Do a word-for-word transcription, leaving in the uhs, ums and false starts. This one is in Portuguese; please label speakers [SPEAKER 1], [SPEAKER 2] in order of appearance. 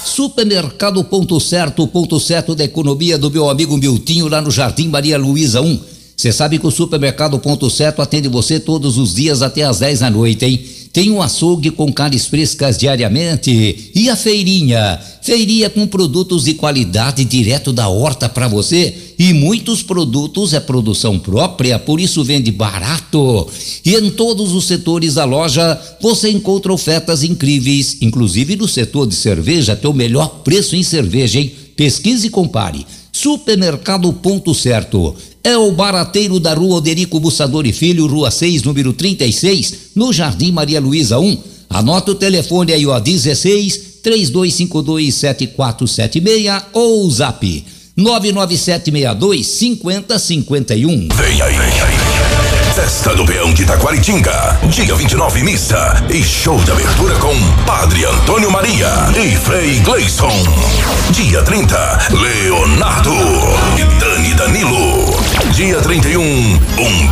[SPEAKER 1] Supermercado Ponto Certo, ponto certo da economia do meu amigo Miltinho lá no Jardim Maria Luísa um. Você sabe que o Supermercado Ponto Certo atende você todos os dias até às dez da noite, hein? Tem um açougue com carnes frescas diariamente. E a feirinha? Feirinha com produtos de qualidade direto da horta para você. E muitos produtos é produção própria, por isso vende barato. E em todos os setores da loja você encontra ofertas incríveis, inclusive no setor de cerveja, tem o melhor preço em cerveja, hein? Pesquise e compare. Supermercado Ponto Certo. É o barateiro da rua Oderico Bussador e Filho, rua seis, número trinta e seis, no Jardim Maria Luísa um. Anota o telefone aí, ó, dezesseis, três dois cinco dois, sete quatro sete seis ou o zap nove nove sete seis dois, cinco zero cinco um.
[SPEAKER 2] Vem aí, vem aí. Festa do Peão de Taquaritinga, dia vinte e nove, missa e show de abertura com Padre Antônio Maria e Frei Gleison. Dia trinta, Leonardo e Dani Danilo. Dia trinta e um, um